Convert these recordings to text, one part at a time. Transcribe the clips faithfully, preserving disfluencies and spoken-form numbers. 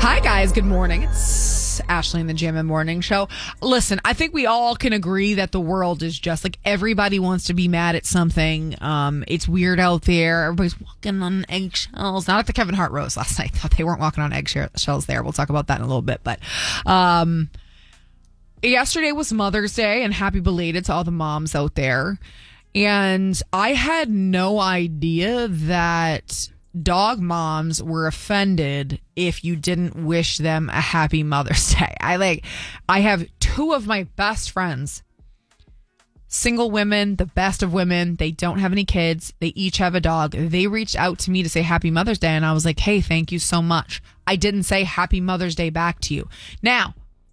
Hi, guys. Good morning. It's Ashley in the Jam and Morning Show. Listen, I think we all can agree that the world is just like everybody wants to be mad at something. Um, it's weird out there. Everybody's walking on eggshells. Not at the Kevin Hart roast last night. Thought they weren't walking on eggshells there. We'll talk about that in a little bit. But um, yesterday was Mother's Day, and happy belated to all the moms out there. And I had no idea that dog moms were offended if you didn't wish them a happy Mother's Day. I like, I have two of my best friends, single women, the best of women. They don't have any kids. They each have a dog. They reached out to me to say happy Mother's Day. And I was like, hey, thank you so much. I didn't say happy Mother's Day back to you. Now,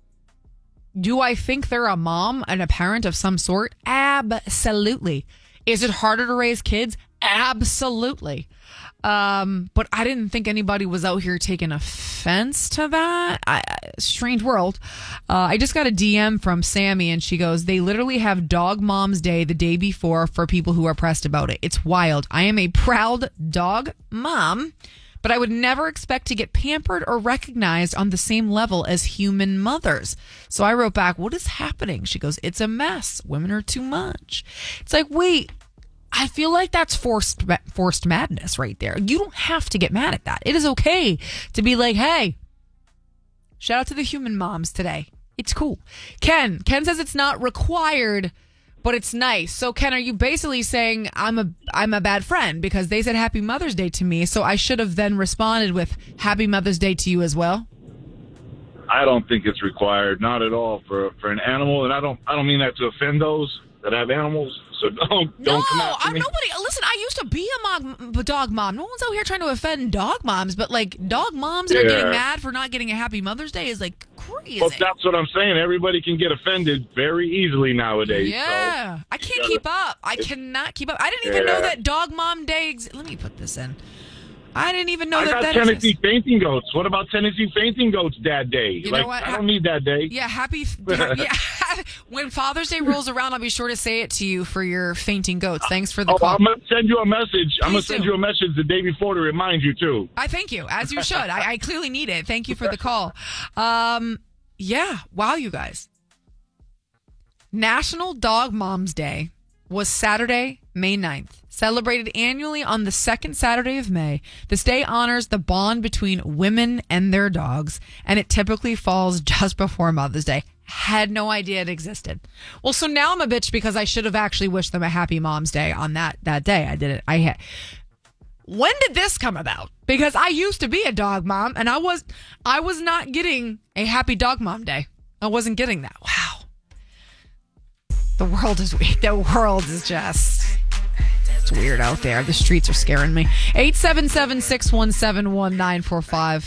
do I think they're a mom and a parent of some sort? Absolutely. Is it harder to raise kids? Absolutely. Um, but I didn't think anybody was out here taking offense to that. I, strange world. Uh, I just got a D M from Sammy, and she goes, they literally have Dog Mom's Day the day before for people who are pressed about it. It's wild. I am a proud dog mom, but I would never expect to get pampered or recognized on the same level as human mothers. So I wrote back, what is happening? She goes, it's a mess. Women are too much. It's like, wait, I feel like that's forced forced madness right there. You don't have to get mad at that. It is okay to be like, hey, shout out to the human moms today. It's cool. Ken, Ken says it's not required, but it's nice. So Ken, are you basically saying I'm a I'm a bad friend because they said happy Mother's Day to me, so I should have then responded with happy Mother's Day to you as well? I don't think it's required, not at all, for for an animal, and I don't I don't mean that to offend those that have animals. So don't don't no, come after I'm me. nobody. Listen, I used to be a mom, a dog mom. No one's out here trying to offend dog moms, but like dog moms that Yeah. are getting mad for not getting a happy Mother's Day is like crazy. Well, that's what I'm saying. Everybody can get offended very easily nowadays. Yeah, so I can't gotta, keep up. I cannot keep up. I didn't even Yeah. know that Dog Mom Day. Ex- Let me put this in. I didn't even know I that got that Tennessee exists. fainting goats. What about Tennessee fainting goats Dad Day? You like know what? I don't need that day. Yeah, happy. yeah, when Father's Day rolls around, I'll be sure to say it to you for your fainting goats. Thanks for the Oh, call. I'm gonna send you a message. I'm gonna Please send do. you a message the day before to remind you too. I thank you, as you should. I, I clearly need it. Thank you for the call. Um, yeah, wow, you guys. National Dog Moms Day was Saturday, May ninth. Celebrated annually on the second Saturday of May, this day honors the bond between women and their dogs, and it typically falls just before Mother's Day. Had no idea it existed. Well, so now I'm a bitch because I should have actually wished them a happy Mom's Day on that, that day. I did it. I had. When did this come about? Because I used to be a dog mom, and I was I was not getting a happy Dog Mom Day. I wasn't getting that. Wow. The world is weird. The world is just... It's weird out there. The streets are scaring me. eight seven seven, six one seven, one nine four five.